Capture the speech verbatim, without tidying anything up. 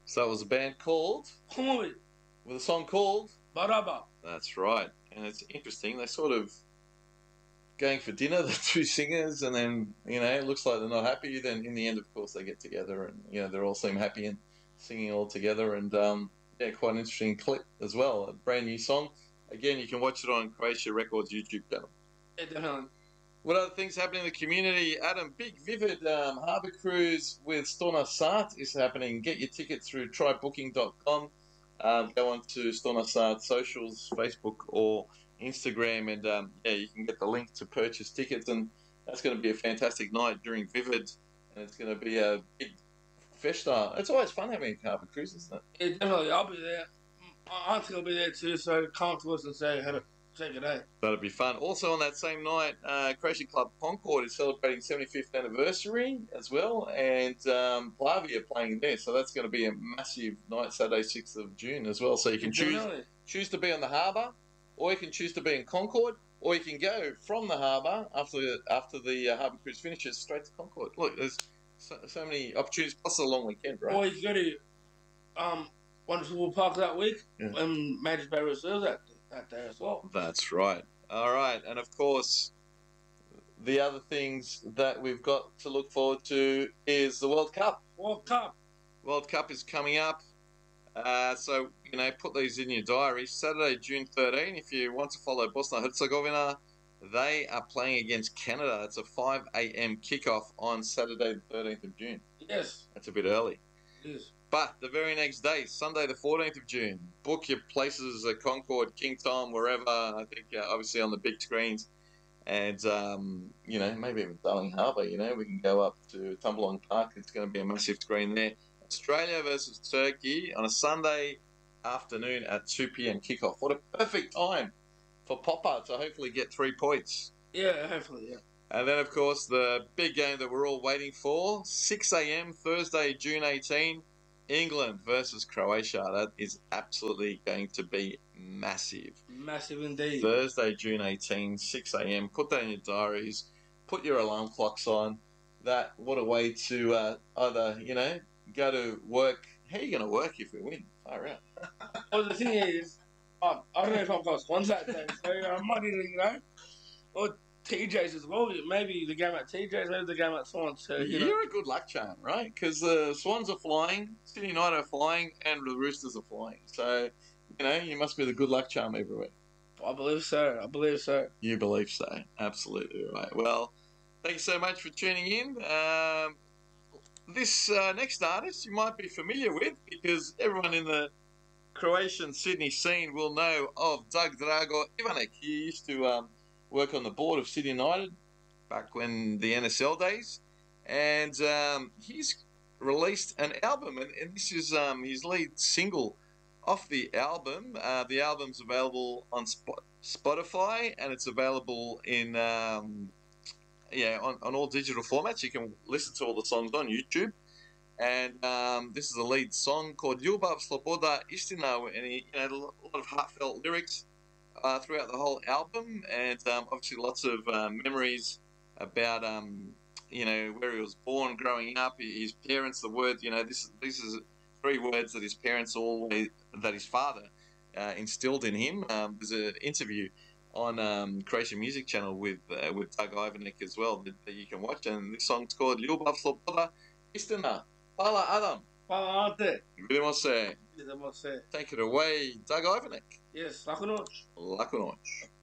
So it was a band called, Homovi, with a song called, Baraba. that's right. And it's interesting, they sort of going for dinner, the two singers, and then, you know, it looks like they're not happy. Then in the end, of course, they get together and, you know, they all seem happy and singing all together. And, um, yeah, quite an interesting clip as well. A brand new song. Again, you can watch it on Croatia Records YouTube channel. Yeah, definitely. What other things happening in the community? Adam, big Vivid um, Harbour Cruise with Storna Sart is happening. Get your tickets through try booking dot com. Um, go on to Storna Sart socials, Facebook or Instagram, and um, yeah, you can get the link to purchase tickets. And that's going to be a fantastic night during Vivid, and it's going to be a big festa. It's always fun having a Harbour Cruise, isn't it? Yeah, definitely. I'll be there. My auntie will be there too, so come to us and say, have a say good day. That'll be fun. Also on that same night, uh, Croatia Club Concord is celebrating seventy-fifth anniversary as well, and um, Plavi are playing there, so that's going to be a massive night, Saturday, sixth of June as well. So you can choose choose to be on the harbour, or you can choose to be in Concord, or you can go from the harbour after after the uh, Harbour Cruise finishes straight to Concord. Look, there's so, so many opportunities, plus a long weekend, right? Or you can go to um, Wonderful Park that week, Yeah. and Majors Bay Reserve that that day as well. That's right. All right, and of course, the other things that we've got to look forward to is the World Cup. World Cup. World Cup is coming up, uh, so you know, put these in your diary. Saturday, June thirteenth. If you want to follow Bosnia Herzegovina, they are playing against Canada. It's a five a m kickoff on Saturday, the thirteenth of June. Yes. That's a bit early. Yes. But the very next day, Sunday the fourteenth of June, book your places at Concord, King Tom, wherever, I think uh, obviously on the big screens. And, um, you know, maybe even Darling Harbour, you know, we can go up to Tumbalong Park. It's going to be a massive screen there. Australia versus Turkey on a Sunday afternoon at two p m kickoff. What a perfect time for Popper to hopefully get three points. Yeah, hopefully, yeah. And then, of course, the big game that we're all waiting for, six a m Thursday, June eighteenth. England versus Croatia. That is absolutely going to be massive. Massive indeed. Thursday, June eighteenth, six a m Put that in your diaries. Put your alarm clocks on. That, what a way to uh, either, you know, go to work. How are you going to work if we win? Far out. Well, the thing is, um, I don't know if I've got sponsors that day, so I might need to, you know, or T J's as well. Maybe the game at T J's, maybe the game at Swans. So, you You're know. a good luck charm, right? Because the Swans are flying, Sydney United are flying, and the Roosters are flying. So, you know, you must be the good luck charm everywhere. I believe so. I believe so. You believe so. Absolutely right. Well, thank you so much for tuning in. Um, this uh, next artist you might be familiar with because everyone in the Croatian Sydney scene will know of Doug Drago Ivanek. He used to um, work on the board of Sydney United back when the N S L days, and um, he's released an album, and, and this is um, his lead single off the album. Uh, the album's available on Sp- Spotify, and it's available in um, yeah on, on all digital formats. You can listen to all the songs on YouTube. And um, this is a lead song called Ljubav, Sloboda, Istina, and he, you know, a lot of heartfelt lyrics uh, throughout the whole album, and um, obviously lots of um, memories about um, you know, where he was born, growing up, his parents. The word, you know, this this is three words that his parents always, that his father uh, instilled in him. Um, there's an interview on um, Croatian Music Channel with uh, with Doug Ivanek as well that, that you can watch, and this song's called Ljubav, Sloboda, Istina. Hvala, Adam. Hvala, Ante. Vidimo se. Idemo se. Take it away, Doug Ivanek. Yes, laku noć. Laku noć.